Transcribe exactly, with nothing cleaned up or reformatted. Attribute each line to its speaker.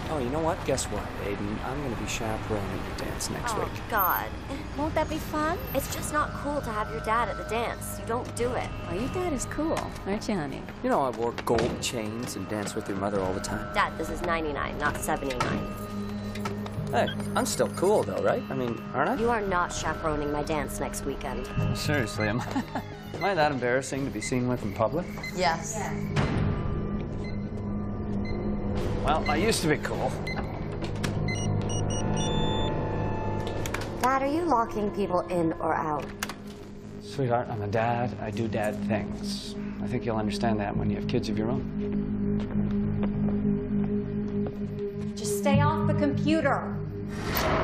Speaker 1: Oh, you know what? Guess what, Aiden? I'm going to be chaperoning the dance next
Speaker 2: Oh,
Speaker 1: week.
Speaker 2: God.
Speaker 3: Won't that be fun?
Speaker 2: It's just not cool to have your dad at the dance. You don't do it.
Speaker 3: Oh, your dad is cool, aren't you, honey?
Speaker 1: You know I wore gold chains and danced with your mother all the time.
Speaker 2: Dad, this is ninety-nine, not seventy-nine.
Speaker 1: Hey, I'm still cool, though, right? I mean, aren't I?
Speaker 2: You are not chaperoning my dance next weekend.
Speaker 1: Seriously, am I, am I that embarrassing to be seen with in public?
Speaker 4: Yes.
Speaker 1: Well, I used to be cool.
Speaker 2: Dad, are you locking people in or out?
Speaker 1: Sweetheart, I'm a dad. I do dad things. I think you'll understand that when you have kids of your own.
Speaker 3: Just stay off the computer.